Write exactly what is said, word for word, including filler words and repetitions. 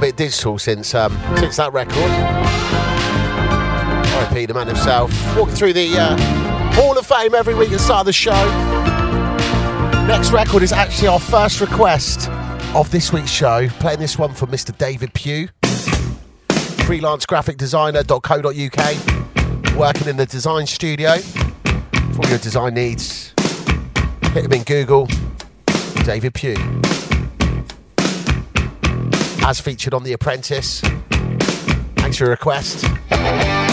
bit digital since um, since that record. R I P the man himself. Walking through the uh, Hall of Fame every week at the start of the show. Next record is actually our first request of this week's show. Playing this one from Mister David Pugh, freelance graphic designer dot co dot U K, working in the design studio. For all your design needs, hit him in Google, David Pugh. As featured on The Apprentice. Thanks for your request.